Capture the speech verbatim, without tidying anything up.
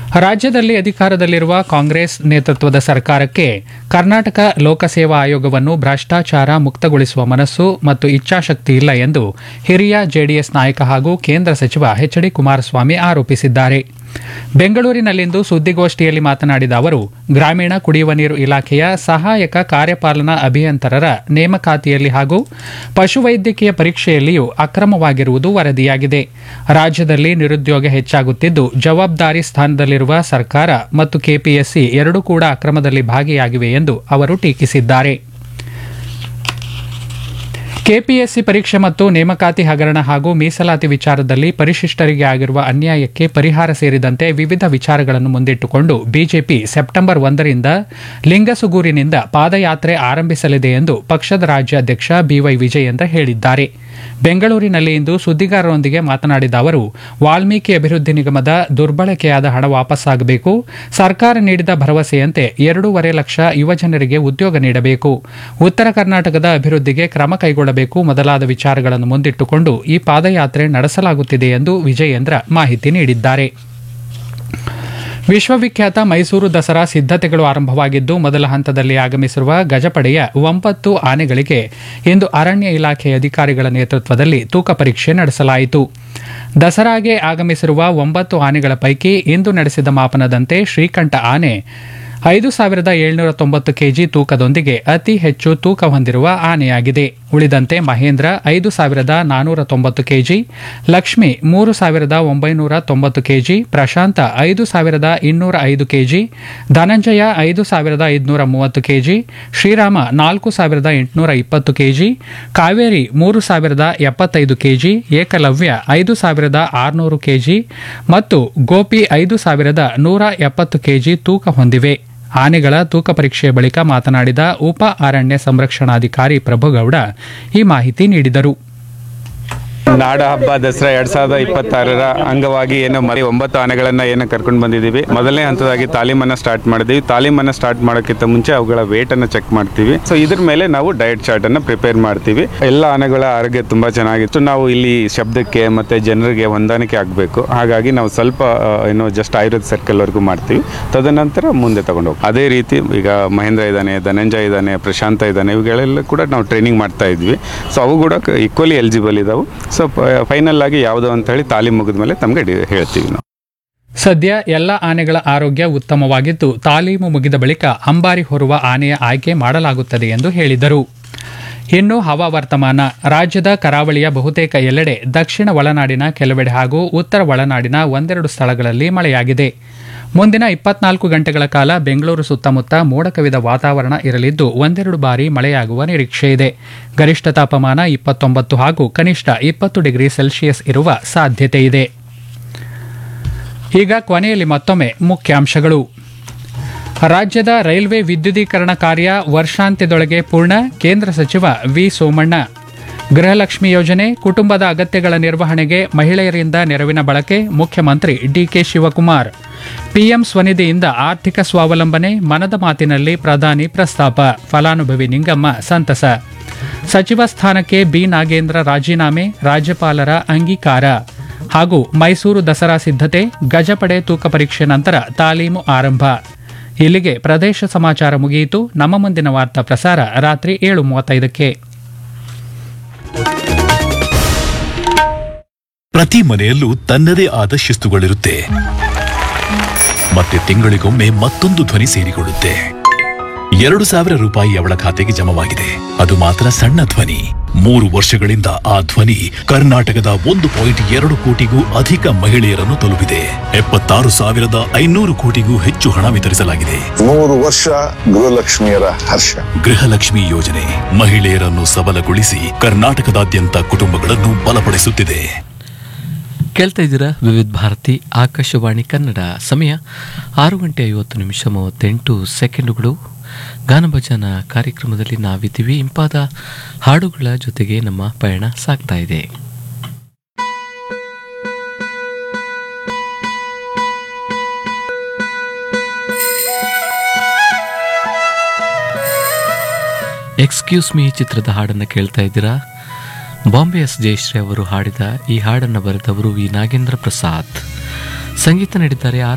ರಾಜ್ಯದಲ್ಲಿ ಅಧಿಕಾರದಲ್ಲಿರುವ ಕಾಂಗ್ರೆಸ್ ನೇತೃತ್ವದ ಸರ್ಕಾರಕ್ಕೆ ಕರ್ನಾಟಕ ಲೋಕಸೇವಾ ಆಯೋಗವನ್ನು ಭ್ರಷ್ಟಾಚಾರ ಮುಕ್ತಗೊಳಿಸುವ ಮನಸ್ಸು ಮತ್ತು ಇಚ್ಛಾಶಕ್ತಿ ಇಲ್ಲ ಎಂದು ಹಿರಿಯ ಜೆಡಿಎಸ್ ನಾಯಕ ಹಾಗೂ ಕೇಂದ್ರ ಸಚಿವ ಎಚ್ ಡಿ ಕುಮಾರಸ್ವಾಮಿ ಆರೋಪಿಸಿದ್ದಾರೆ. ಬೆಂಗಳೂರಿನಲ್ಲಿಂದು ಸುದ್ದಿಗೋಷ್ಠಿಯಲ್ಲಿ ಮಾತನಾಡಿದ ಅವರು, ಗ್ರಾಮೀಣ ಕುಡಿಯುವ ನೀರು ಇಲಾಖೆಯ ಸಹಾಯಕ ಕಾರ್ಯಪಾಲನಾ ಅಭಿಯಂತರರ ನೇಮಕಾತಿಯಲ್ಲಿ ಹಾಗೂ ಪಶುವೈದ್ಯಕೀಯ ಪರೀಕ್ಷೆಯಲ್ಲಿಯೂ ಅಕ್ರಮವಾಗಿರುವುದು ವರದಿಯಾಗಿದೆ. ರಾಜ್ಯದಲ್ಲಿ ನಿರುದ್ಯೋಗ ಹೆಚ್ಚಾಗುತ್ತಿದ್ದು, ಜವಾಬ್ದಾರಿ ಸ್ಥಾನದಲ್ಲಿರುವ ಸರ್ಕಾರ ಮತ್ತು ಕೆಪಿಎಸ್ಸಿ ಎರಡೂ ಕೂಡ ಅಕ್ರಮದಲ್ಲಿ ಭಾಗಿಯಾಗಿವೆ ಎಂದು ಅವರು ಟೀಕಿಸಿದ್ದಾರೆ. ಕೆಪಿಎಸ್ಸಿ ಪರೀಕ್ಷೆ ಮತ್ತು ನೇಮಕಾತಿ ಹಗರಣ ಹಾಗೂ ಮೀಸಲಾತಿ ವಿಚಾರದಲ್ಲಿ ಪರಿಶಿಷ್ಟರಿಗೆ ಆಗಿರುವ ಅನ್ಯಾಯಕ್ಕೆ ಪರಿಹಾರ ಸೇರಿದಂತೆ ವಿವಿಧ ವಿಚಾರಗಳನ್ನು ಮುಂದಿಟ್ಟುಕೊಂಡು ಬಿಜೆಪಿ ಸೆಪ್ಟೆಂಬರ್ ಒಂದರಿಂದ ಲಿಂಗಸುಗೂರಿನಿಂದ ಪಾದಯಾತ್ರೆ ಆರಂಭಿಸಲಿದೆ ಎಂದು ಪಕ್ಷದ ರಾಜ್ಯಾಧ್ಯಕ್ಷ ಬಿವೈ ವಿಜಯೇಂದ್ರ ಹೇಳಿದ್ದಾರೆ. ಬೆಂಗಳೂರಿನಲ್ಲಿ ಇಂದು ಸುದ್ದಿಗಾರರೊಂದಿಗೆ ಮಾತನಾಡಿದ ಅವರು, ವಾಲ್ಮೀಕಿ ಅಭಿವೃದ್ಧಿ ನಿಗಮದ ದುರ್ಬಳಕೆಯಾದ ಹಣ ವಾಪಸ್ಸಾಗಬೇಕು, ಸರ್ಕಾರ ನೀಡಿದ ಭರವಸೆಯಂತೆ ಎರಡೂವರೆ ಲಕ್ಷ ಯುವಜನರಿಗೆ ಉದ್ಯೋಗ ನೀಡಬೇಕು, ಉತ್ತರ ಕರ್ನಾಟಕದ ಅಭಿವೃದ್ಧಿಗೆ ಕ್ರಮ ಕೈಗೊಳ್ಳಬೇಕು ಮೊದಲಾದ ವಿಚಾರಗಳನ್ನು ಮುಂದಿಟ್ಟುಕೊಂಡು ಈ ಪಾದಯಾತ್ರೆ ನಡೆಸಲಾಗುತ್ತಿದೆ ಎಂದು ವಿಜಯೇಂದ್ರ ಮಾಹಿತಿ ನೀಡಿದ್ದಾರೆ. ವಿಶ್ವವಿಖ್ಯಾತ ಮೈಸೂರು ದಸರಾ ಸಿದ್ದತೆಗಳು ಆರಂಭವಾಗಿದ್ದು, ಮೊದಲ ಹಂತದಲ್ಲಿ ಆಗಮಿಸಿರುವ ಗಜಪಡೆಯ ಒಂಬತ್ತು ಆನೆಗಳಿಗೆ ಇಂದು ಅರಣ್ಯ ಇಲಾಖೆ ಅಧಿಕಾರಿಗಳ ನೇತೃತ್ವದಲ್ಲಿ ತೂಕ ಪರೀಕ್ಷೆ ನಡೆಸಲಾಯಿತು. ದಸರಾಗೆ ಆಗಮಿಸಿರುವ ಒಂಬತ್ತು ಆನೆಗಳ ಪೈಕಿ ಇಂದು ನಡೆಸಿದ ಮಾಪನದಂತೆ ಶ್ರೀಕಂಠ ಆನೆ ಐದು ಸಾವಿರದ ಏಳ್ನೂರ ತೊಂಬತ್ತು ಕೆಜಿ ತೂಕದೊಂದಿಗೆ ಅತಿ ಹೆಚ್ಚು ತೂಕ ಹೊಂದಿರುವ ಆನೆಯಾಗಿದೆ. ಉಳಿದಂತೆ ಮಹೇಂದ್ರ ಐದು ಸಾವಿರದ ನಾನೂರ ತೊಂಬತ್ತು ಕೆಜಿ, ಲಕ್ಷ್ಮಿ ಮೂರು ಸಾವಿರದ ಒಂಬೈನೂರ ತೊಂಬತ್ತು ಕೆಜಿ, ಪ್ರಶಾಂತ ಐದು ಸಾವಿರದ ಇನ್ನೂರ ಐದು ಕೆಜಿ, ಧನಂಜಯ ಐದು ಸಾವಿರದ ಐದುನೂರ ಮೂವತ್ತು ಕೆಜಿ, ಶ್ರೀರಾಮ ನಾಲ್ಕು ಸಾವಿರದ ಎಂಟುನೂರ ಇಪ್ಪತ್ತು ಕೆಜಿ, ಕಾವೇರಿ ಮೂರು ಸಾವಿರದ ಎಪ್ಪತ್ತೈದು ಕೆಜಿ, ಏಕಲವ್ಯ ಐದು ಸಾವಿರದ ಆರುನೂರು ಕೆಜಿ ಮತ್ತು ಗೋಪಿ ಐದು ಸಾವಿರದ ನೂರ ಎಪ್ಪತ್ತು ಕೆಜಿ ತೂಕ ಹೊಂದಿವೆ. ಆನೆಗಳ ತೂಕ ಪರೀಕ್ಷೆಯ ಬಳಿಕ ಮಾತನಾಡಿದ ಉಪ ಅರಣ್ಯ ಸಂರಕ್ಷಣಾಧಿಕಾರಿ ಪ್ರಭುಗೌಡ ಈ ಮಾಹಿತಿ ನೀಡಿದರು. ನಾಡ ಹಬ್ಬ ದಸರಾ ಎರಡ್ ಸಾವಿರದ ಇಪ್ಪತ್ತಾರರ ಅಂಗವಾಗಿ ಏನು ಮರಿ ಒಂಬತ್ತು ಆನೆಗಳನ್ನ ಏನು ಕರ್ಕೊಂಡು ಬಂದಿದ್ದೀವಿ. ಮೊದಲನೇ ಹಂತದಾಗಿ ತಾಲೀಮನ್ನ ಸ್ಟಾರ್ಟ್ ಮಾಡಿದೀವಿ. ತಾಲೀಮನ್ನ ಸ್ಟಾರ್ಟ್ ಮಾಡೋಕ್ಕಿಂತ ಮುಂಚೆ ಅವುಗಳ ವೇಟ್ ಅನ್ನ ಚೆಕ್ ಮಾಡ್ತೀವಿ. ಸೊ ಇದ್ರ ಮೇಲೆ ನಾವು ಡಯಟ್ ಚಾರ್ಟ್ ಅನ್ನ ಪ್ರಿಪೇರ್ ಮಾಡ್ತೀವಿ. ಎಲ್ಲ ಆನೆಗಳ ಆರೋಗ್ಯ ತುಂಬಾ ಚೆನ್ನಾಗಿತ್ತು. ನಾವು ಇಲ್ಲಿ ಶಬ್ದಕ್ಕೆ ಮತ್ತೆ ಜನರಿಗೆ ಹೊಂದಾಣಿಕೆ ಆಗಬೇಕು. ಹಾಗಾಗಿ ನಾವು ಸ್ವಲ್ಪ ಏನು ಜಸ್ಟ್ ಆಯುರ್ವೇದ ಸರ್ಕಲ್ ವರೆಗೂ ಮಾಡ್ತೀವಿ. ತದನಂತರ ಮುಂದೆ ತಗೊಂಡು ಹೋಗಿ ಅದೇ ರೀತಿ ಈಗ ಮಹೇಂದ್ರ ಇದ್ದಾನೆ, ಧನಂಜಯ ಇದ್ದಾನೆ, ಪ್ರಶಾಂತ ಇದ್ದಾನೆ, ಇವುಗಳೆಲ್ಲ ಕೂಡ ನಾವು ಟ್ರೈನಿಂಗ್ ಮಾಡ್ತಾ ಇದ್ವಿ. ಸೊ ಅವು ಕೂಡ ಈಕ್ವಲಿ ಎಲಿಜಿಬಲ್ ಇದಾವೆ. ಸೊ ಫೈನಲ್ ಆಗಿ ಯಾವುದು ಅಂತ ಹೇಳಿ ತಾಲೀಮ್ ಮುಗಿದ ಮೇಲೆ ತಮಗೆ ಹೇಳ್ತೀವಿ. ನಾವು ಸದ್ಯ ಎಲ್ಲ ಆನೆಗಳ ಆರೋಗ್ಯ ಉತ್ತಮವಾಗಿದ್ದು, ತಾಲೀಮು ಮುಗಿದ ಬಳಿಕ ಅಂಬಾರಿ ಹೊರುವ ಆನೆಯ ಆಯ್ಕೆ ಮಾಡಲಾಗುತ್ತದೆ ಎಂದು ಹೇಳಿದರು. ಇನ್ನು ಹವಾವರ್ತಮಾನ. ರಾಜ್ಯದ ಕರಾವಳಿಯ ಬಹುತೇಕ ಎಲ್ಲೆಡೆ, ದಕ್ಷಿಣ ಒಳನಾಡಿನ ಕೆಲವೆಡೆ ಹಾಗೂ ಉತ್ತರ ಒಳನಾಡಿನ ಒಂದೆರಡು ಸ್ಥಳಗಳಲ್ಲಿ ಮಳೆಯಾಗಿದೆ. ಮುಂದಿನ ಇಪ್ಪತ್ನಾಲ್ಕು ಗಂಟೆಗಳ ಕಾಲ ಬೆಂಗಳೂರು ಸುತ್ತಮುತ್ತ ಮೋಡ ಕವಿದ ವಾತಾವರಣ ಇರಲಿದ್ದು, ಒಂದೆರಡು ಬಾರಿ ಮಳೆಯಾಗುವ ನಿರೀಕ್ಷೆ ಇದೆ. ಗರಿಷ್ಠ ತಾಪಮಾನ ಇಪ್ಪತ್ತೊಂಬತ್ತು ಹಾಗೂ ಕನಿಷ್ಠ ಇಪ್ಪತ್ತು ಡಿಗ್ರಿ ಸೆಲ್ಸಿಯಸ್ ಇರುವ ಸಾಧ್ಯತೆ ಇದೆ. ಈಗ ಕೊನೆಯಲ್ಲಿ ಮತ್ತೊಮ್ಮೆ ಮುಖ್ಯಾಂಶಗಳು. ರಾಜ್ಯದ ರೈಲ್ವೆ ವಿದ್ಯುದೀಕರಣ ಕಾರ್ಯ ವರ್ಷಾಂತ್ಯದೊಳಗೆ ಪೂರ್ಣ, ಕೇಂದ್ರ ಸಚಿವ ವಿ ಸೋಮಣ್ಣ. ಗೃಹಲಕ್ಷ್ಮಿ ಯೋಜನೆ, ಕುಟುಂಬದ ಅಗತ್ಯಗಳ ನಿರ್ವಹಣೆಗೆ ಮಹಿಳೆಯರಿಂದ ನೆರವಿನ ಬಳಕೆ, ಮುಖ್ಯಮಂತ್ರಿ ಡಿಕೆ ಶಿವಕುಮಾರ್. ಪಿಎಂ ಸ್ವನಿಧಿಯಿಂದ ಆರ್ಥಿಕ ಸ್ವಾವಲಂಬನೆ, ಮನದ ಮಾತಿನಲ್ಲಿ ಪ್ರಧಾನಿ ಪ್ರಸ್ತಾಪ, ಫಲಾನುಭವಿ ನಿಂಗಮ್ಮ ಸಂತಸ. ಸಚಿವ ಸ್ಥಾನಕ್ಕೆ ಬಿ ನಾಗೇಂದ್ರ ರಾಜೀನಾಮೆ, ರಾಜ್ಯಪಾಲರ ಅಂಗೀಕಾರ. ಹಾಗೂ ಮೈಸೂರು ದಸರಾ ಸಿದ್ಧತೆ, ಗಜಪಡೆ ತೂಕ ಪರೀಕ್ಷೆ ನಂತರ ತಾಲೀಮು ಆರಂಭ. ಇಲ್ಲಿಗೆ ಪ್ರದೇಶ ಸಮಾಚಾರ ಮುಗಿಯಿತು. ನಮ್ಮ ಮುಂದಿನ ವಾರ್ತಾ ಪ್ರಸಾರ ರಾತ್ರಿ ಏಳು ಮೂವತ್ತೈದಕ್ಕೆ. ಪ್ರತಿ ಮನೆಯಲ್ಲೂ ತನ್ನದೇ ಆದ ಶಿಸ್ತುಗಳಿರುತ್ತೆ. ಮತ್ತೆ ತಿಂಗಳಿಗೊಮ್ಮೆ ಮತ್ತೊಂದು ಧ್ವನಿ ಸೇರಿಕೊಳ್ಳುತ್ತೆ. ಎರಡು ಸಾವಿರ ರೂಪಾಯಿ ಅವಳ ಖಾತೆಗೆ ಜಮವಾಗಿದೆ. ಅದು ಮಾತ್ರ ಸಣ್ಣ ಧ್ವನಿ. ಮೂರು ವರ್ಷಗಳಿಂದ ಆ ಧ್ವನಿ ಕರ್ನಾಟಕದ ಒಂದು ಪಾಯಿಂಟ್ ಎರಡು ಕೋಟಿಗೂ ಅಧಿಕ ಮಹಿಳೆಯರನ್ನು ತಲುಪಿದೆ. ಎಪ್ಪತ್ತಾರು ಸಾವಿರದ ಐನೂರು ಕೋಟಿಗೂ ಹೆಚ್ಚು ಹಣ ವಿತರಿಸಲಾಗಿದೆ. ಮೂರು ವರ್ಷ ಗೃಹಲಕ್ಷ್ಮಿಯರ ಹರ್ಷ. ಗೃಹಲಕ್ಷ್ಮಿ ಯೋಜನೆ ಮಹಿಳೆಯರನ್ನು ಸಬಲಗೊಳಿಸಿ ಕರ್ನಾಟಕದಾದ್ಯಂತ ಕುಟುಂಬಗಳನ್ನು ಬಲಪಡಿಸುತ್ತಿದೆ. ಕೇಳ್ತಾ ಇದ್ದೀರಾ ವಿವಿಧ ಭಾರತಿ ಆಕಾಶವಾಣಿ ಕನ್ನಡ. ಸಮಯ ಆರು ಗಂಟೆ ಐವತ್ತು ನಿಮಿಷ ಮೂವತ್ತೆಂಟು ಸೆಕೆಂಡುಗಳು. ಗಾನಭಜನ ಕಾರ್ಯಕ್ರಮದಲ್ಲಿ ನಾವಿದ್ದೀವಿ. ಇಂಪಾದ ಹಾಡುಗಳ ಜೊತೆಗೆ ನಮ್ಮ ಪಯಣ ಸಾಗ್ತಾ ಇದೆ. ಎಕ್ಸ್ಕ್ಯೂಸ್ ಮೀ ಚಿತ್ರದ ಹಾಡನ್ನು ಕೇಳ್ತಾ ಇದ್ದೀರಾ. ಬಾಂಬೆ ಎಸ್ ಜಯಶ್ರೀ ಅವರು ಹಾಡಿದ ಈ ಹಾಡನ್ನು ಬರೆದವರು ವಿ ನಾಗೇಂದ್ರ ಪ್ರಸಾದ್. ಸಂಗೀತ ನೀಡಿದ್ದಾರೆ ಆರ್